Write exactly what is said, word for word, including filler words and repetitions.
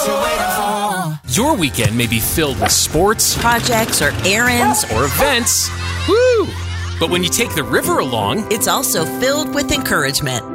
What you waiting for? Your weekend may be filled with sports, projects, or errands, or events. Woo! But when you take the river along, it's also filled with encouragement.